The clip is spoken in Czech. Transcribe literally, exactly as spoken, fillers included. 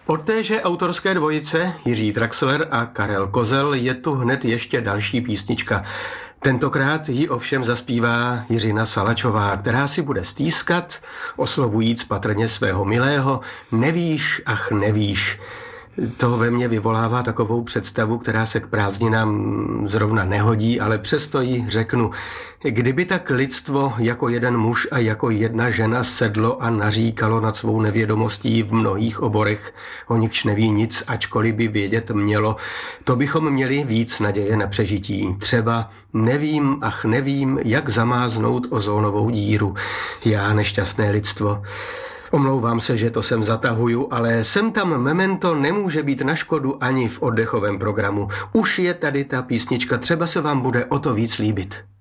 Od téže autorské dvojice Jiří Traxler a Karel Kozel je tu hned ještě další písnička. Tentokrát ji ovšem zaspívá Jiřina Salačová, která si bude stýskat, oslovujíc patrně svého milého: nevíš, ach nevíš. To ve mně vyvolává takovou představu, která se k prázdninám zrovna nehodí, ale přesto ji řeknu. Kdyby tak lidstvo jako jeden muž a jako jedna žena sedlo a naříkalo nad svou nevědomostí v mnohých oborech, o nichž neví nic, ačkoliv by vědět mělo, to bychom měli víc naděje na přežití. Třeba nevím, ach nevím, jak zamáznout ozónovou díru. Já, nešťastné lidstvo. Omlouvám se, že to sem zatahuju, ale sem tam memento nemůže být na škodu ani v oddechovém programu. Už je tady ta písnička, třeba se vám bude o to víc líbit.